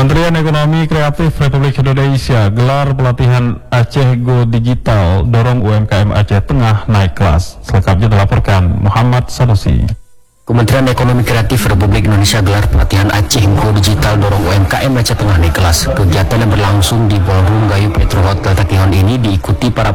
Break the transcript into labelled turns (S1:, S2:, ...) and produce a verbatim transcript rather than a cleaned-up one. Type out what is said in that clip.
S1: Kementerian Ekonomi Kreatif Republik Indonesia gelar pelatihan Aceh Go Digital, dorong U M K M Aceh Tengah naik kelas. Selengkapnya dilaporkan Muhammad Sanusi.
S2: Kementerian Ekonomi Kreatif Republik Indonesia gelar pelatihan Aceh Go Digital, dorong U M K M Aceh Tengah naik kelas. Kegiatan yang berlangsung di Ballroom Gayu Petro Hotel Takihon ini diikuti para